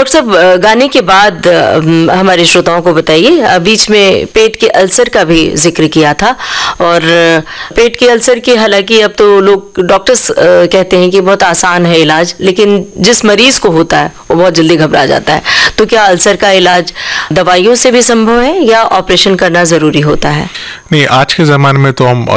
Doctor साहब, गाने के बाद हमारे श्रोताओं को बताइए, बीच में पेट के अल्सर का भी जिक्र किया था, और पेट के अल्सर के हालांकि अब तो लोग डॉक्टर्स कहते हैं कि बहुत आसान है इलाज, लेकिन जिस मरीज को होता है वो बहुत जल्दी घबरा जाता है। तो क्या अल्सर का इलाज दवाइयों से भी संभव है या ऑपरेशन करना ज़रूरी होता है? नहीं, आज के ज़माने में तो हम